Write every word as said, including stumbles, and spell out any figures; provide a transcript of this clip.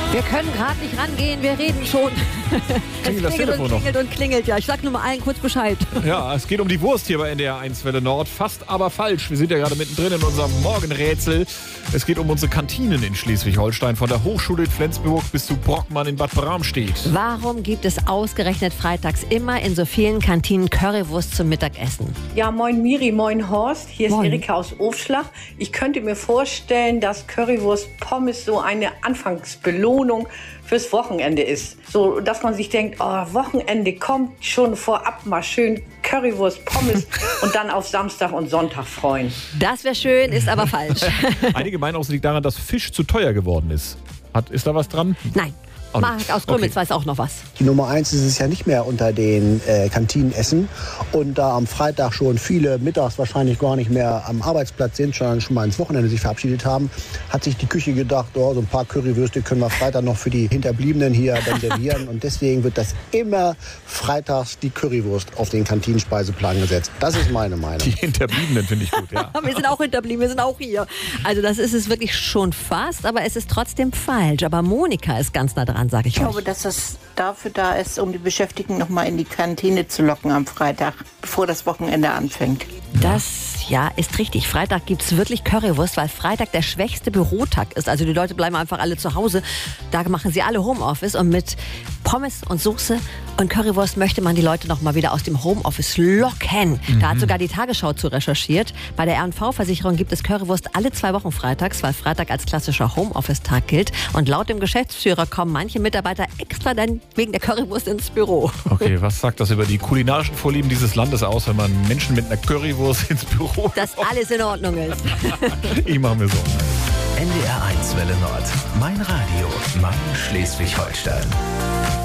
Wir können gerade nicht rangehen, wir reden schon. Klingelt das es klingelt Telefon und noch? klingelt und klingelt, ja. Ich sag nur mal allen kurz Bescheid. Ja, es geht um die Wurst hier bei N D R eins Welle Nord. Fast aber falsch. Wir sind ja gerade mittendrin in unserem Morgenrätsel. Es geht um unsere Kantinen in Schleswig-Holstein. Von der Hochschule in Flensburg bis zu Brockmann in Bad Bramstedt. Warum gibt es ausgerechnet freitags immer in so vielen Kantinen Currywurst zum Mittagessen? Ja, moin Miri, moin Horst. Hier ist Moin. Erika aus Ofschlach. Ich könnte mir vorstellen, dass Currywurst Pommes so eine Anfangsbelohnung fürs Wochenende ist. So, dass man sich denkt, oh, Wochenende kommt, schon vorab mal schön Currywurst, Pommes und dann auf Samstag und Sonntag freuen. Das wäre schön, ist aber falsch. Einige meinen auch, es liegt daran, dass Fisch zu teuer geworden ist. Hat, ist da was dran? Nein. Auch Marc nicht. aus Grömitz Okay. weiß auch noch was. Die Nummer eins ist es ja nicht mehr unter den äh, Kantinenessen. Und da am Freitag schon viele mittags wahrscheinlich gar nicht mehr am Arbeitsplatz sind, sondern schon mal ins Wochenende sich verabschiedet haben, hat sich die Küche gedacht, oh, so ein paar Currywürste können wir Freitag noch für die Hinterbliebenen hier dann servieren. Und deswegen wird das immer freitags die Currywurst auf den Kantinenspeiseplan gesetzt. Das ist meine Meinung. Die Hinterbliebenen finde ich gut, ja. Wir sind auch hinterblieben, wir sind auch hier. Also das ist es wirklich schon fast, aber es ist trotzdem falsch. Aber Monika ist ganz nah dran, sage ich Ich glaube, euch. dass das dafür da ist, um die Beschäftigten noch mal in die Kantine zu locken am Freitag, bevor das Wochenende anfängt. Das, ja, ist richtig. Freitag gibt es wirklich Currywurst, weil Freitag der schwächste Bürotag ist. Also die Leute bleiben einfach alle zu Hause. Da machen sie alle Homeoffice und mit Pommes und Soße und Currywurst möchte man die Leute noch mal wieder aus dem Homeoffice locken. Mhm. Da hat sogar die Tagesschau zu recherchiert. Bei der R und V-Versicherung gibt es Currywurst alle zwei Wochen freitags, weil Freitag als klassischer Homeoffice-Tag gilt. Und laut dem Geschäftsführer kommen manche Mitarbeiter extra dann wegen der Currywurst ins Büro. Okay, was sagt das über die kulinarischen Vorlieben dieses Landes aus, wenn man Menschen mit einer Currywurst ins Büro... Dass alles in Ordnung ist. Ich mache mir so. N D R eins Welle Nord. Mein Radio, mein Schleswig-Holstein.